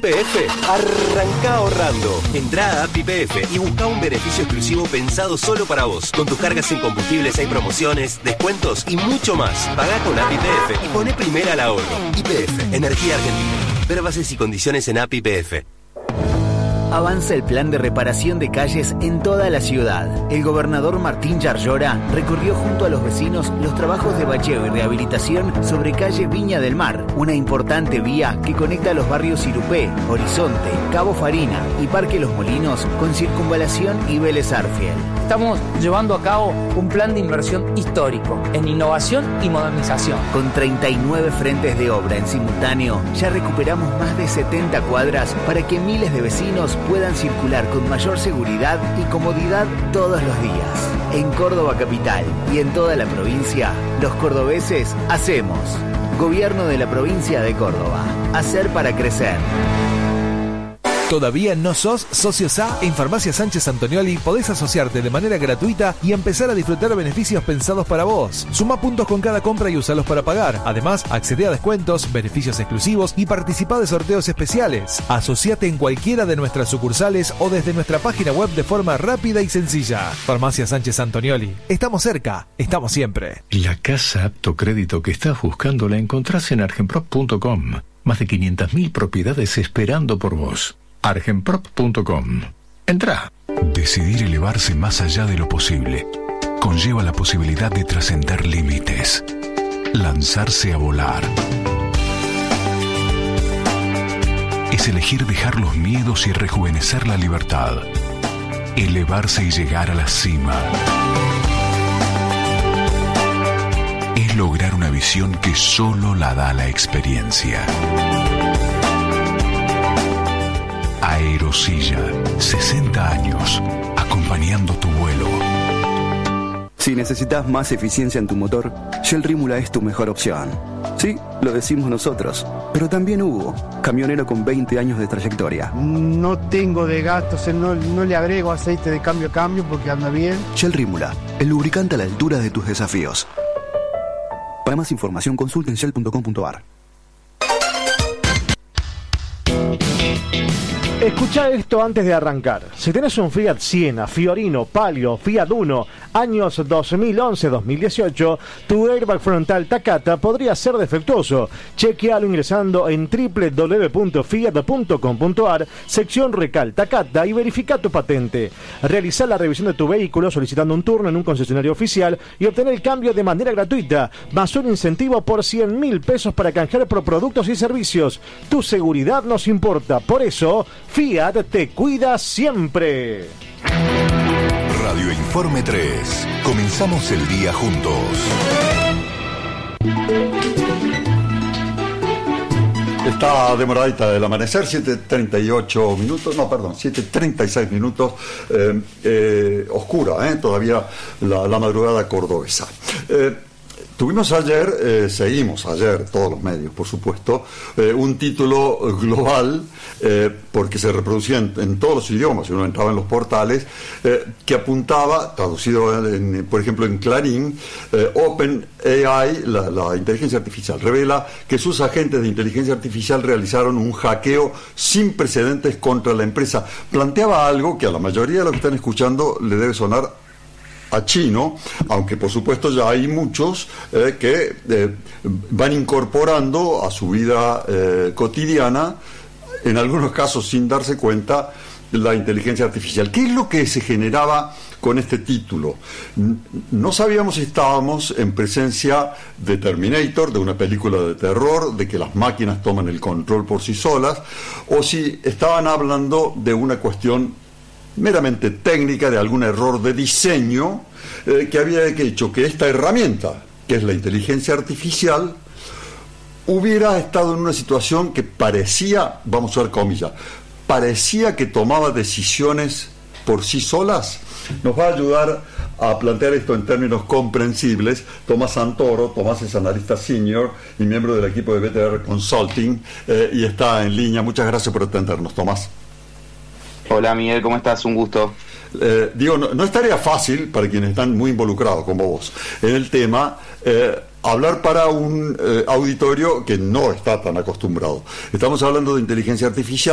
YPF, arranca ahorrando. Entrá a App YPF y busca un beneficio exclusivo pensado solo para vos. Con tus cargas en combustibles hay promociones, descuentos y mucho más. Pagá con App YPF y poné primera al ahorro. YPF, Energía Argentina. Ver bases y condiciones en App YPF. Avanza el plan de reparación de calles en toda la ciudad. El gobernador Martín Yarlora recorrió junto a los vecinos los trabajos de bacheo y rehabilitación sobre calle Viña del Mar, una importante vía que conecta los barrios Irupé, Horizonte, Cabo Farina y Parque Los Molinos con Circunvalación y Vélez Arfiel. Estamos llevando a cabo un plan de inversión histórico en innovación y modernización. Con 39 frentes de obra en simultáneo, ya recuperamos más de 70 cuadras para que miles de vecinos puedan circular con mayor seguridad y comodidad todos los días. En Córdoba Capital y en toda la provincia, los cordobeses hacemos. Gobierno de la provincia de Córdoba. Hacer para crecer. ¿Todavía no sos socio SA? En Farmacia Sánchez Antonioli podés asociarte de manera gratuita y empezar a disfrutar beneficios pensados para vos. Suma puntos con cada compra y usalos para pagar. Además, accede a descuentos, beneficios exclusivos y participa de sorteos especiales. Asociate en cualquiera de nuestras sucursales o desde nuestra página web de forma rápida y sencilla. Farmacia Sánchez Antonioli. Estamos cerca, estamos siempre. La casa apto crédito que estás buscando la encontrás en argenprop.com. Más de 500.000 propiedades esperando por vos. argenprop.com. Entrá. Decidir elevarse más allá de lo posible conlleva la posibilidad de trascender límites, lanzarse a volar. Es elegir dejar los miedos y rejuvenecer la libertad, elevarse y llegar a la cima. Es lograr una visión que solo la da la experiencia. Aerosilla, 60 años, acompañando tu vuelo. Si necesitas más eficiencia en tu motor, Shell Rímula es tu mejor opción. Sí, lo decimos nosotros, pero también Hugo, camionero con 20 años de trayectoria. No tengo de gastos, no le agrego aceite de cambio a cambio porque anda bien. Shell Rímula, el lubricante a la altura de tus desafíos. Para más información, consulta en shell.com.ar. Escuchá esto antes de arrancar. Si tenés un Fiat Siena, Fiorino, Palio, Fiat Uno, años 2011-2018, tu airbag frontal Takata podría ser defectuoso. Chequealo ingresando en www.fiat.com.ar, sección Recal Takata, y verifica tu patente. Realizá la revisión de tu vehículo solicitando un turno en un concesionario oficial y obtener el cambio de manera gratuita, más un incentivo por 100.000 pesos para canjear por productos y servicios. Tu seguridad nos importa, por eso Fiat te cuida siempre. Radio Informe 3. Comenzamos el día juntos. Está demoradita el amanecer, 7:38 minutos, no, perdón, 7:36 minutos, oscura, todavía la madrugada cordobesa. Tuvimos ayer, seguimos ayer, todos los medios, por supuesto, un título global, porque se reproducía en todos los idiomas, uno entraba en los portales, que apuntaba, traducido por ejemplo en Clarín, OpenAI, la inteligencia artificial, revela que sus agentes de inteligencia artificial realizaron un hackeo sin precedentes contra la empresa. Planteaba algo que a la mayoría de los que están escuchando le debe sonar a chino, aunque por supuesto ya hay muchos que van incorporando a su vida cotidiana, en algunos casos sin darse cuenta, la inteligencia artificial. ¿Qué es lo que se generaba con este título? No sabíamos si estábamos en presencia de Terminator, de una película de terror, de que las máquinas toman el control por sí solas, o si estaban hablando de una cuestión meramente técnica, de algún error de diseño que había hecho que esta herramienta, que es la inteligencia artificial, hubiera estado en una situación que parecía, vamos a ver comillas, parecía que tomaba decisiones por sí solas. Nos va a ayudar a plantear esto en términos comprensibles Tomás Santoro. Tomás es analista senior y miembro del equipo de BTR Consulting, y está en línea. Muchas gracias por atendernos, Tomás. Hola Miguel, ¿cómo estás? Un gusto. Digo, no es tarea fácil para quienes están muy involucrados como vos en el tema, hablar para un auditorio que no está tan acostumbrado. Estamos hablando de inteligencia artificial.